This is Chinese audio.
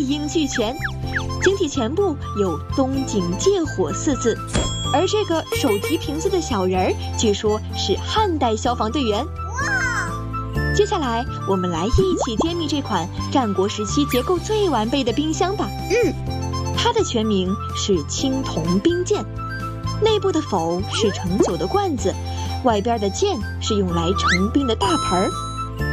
应俱全。井体前部有“东井借火”4字，而这个手提瓶子的小人儿，据说是汉代消防队员。接下来，我们来一起揭秘这款战国时期结构最完备的冰箱吧。它的全名是青铜冰鉴，内部的否是盛酒的罐子，外边的鉴是用来盛冰的大盆儿。